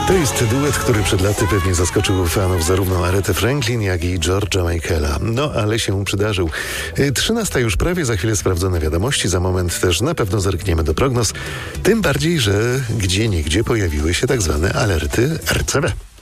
To jest duet, który przed laty pewnie zaskoczył fanów zarówno Aretty Franklin, jak i George'a Michaela. No, ale się przydarzył. 13 już prawie, za chwilę sprawdzone wiadomości, za moment też na pewno zerkniemy do prognoz. Tym bardziej, że gdzieniegdzie pojawiły się tak zwane alerty RCB.